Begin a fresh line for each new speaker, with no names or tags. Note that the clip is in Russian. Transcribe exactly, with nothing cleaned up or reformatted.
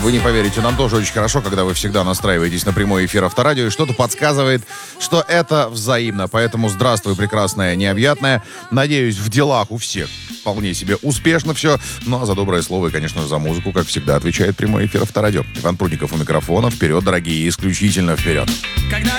Вы не поверите, нам тоже очень хорошо, когда вы всегда настраиваетесь на прямой эфир Авторадио, и что-то подсказывает, что это взаимно. Поэтому здравствуй, прекрасная, необъятная. Надеюсь, в делах у всех вполне себе успешно все. Ну, а за доброе слово и, конечно, за музыку, как всегда, отвечает прямой эфир Авторадио. Иван Прудников у микрофона. Вперед, дорогие, исключительно вперед.
Когда